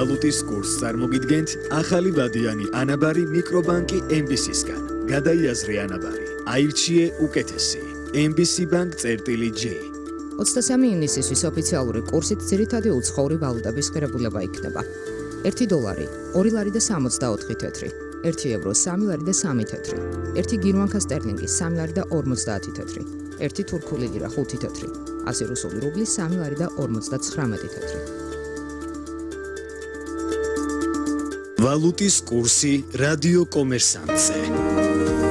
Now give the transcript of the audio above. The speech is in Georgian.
ვალუტის კურსს წარმოგიდგენთ ახალი ვადიანი ანაბარი მიკრობანკი MBC-სგან. გადაიაზრე ანაბარი. აირჩიე უკეთესი. MBC Bank-J. 23 ივნისისთვის ოფიციალური კურსით ძირითადი უცხოური ვალუტების ღირებულება იქნება. 1 დოლარი 2 ლარი და 64 თეთრი, 1 ევრო 3 ლარი და 3 თეთრი, 1 გირვანკა სტერლინგი 3 ლარი და 50 თეთრი, 1 თურქული ლირა 5 თეთრი, 100 რუსული რუბლი 3 ლარი და 59 თეთრი. ვალუტის კურსი რადიო კომერსანტზე.